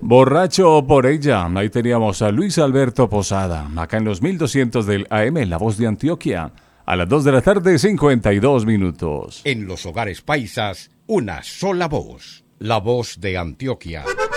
Borracho por ella. Ahí teníamos a Luis Alberto Posada, acá en los 1200 del AM, La Voz de Antioquia, a las 2 de la tarde, 52 minutos. En los hogares paisas, una sola voz, La Voz de Antioquia.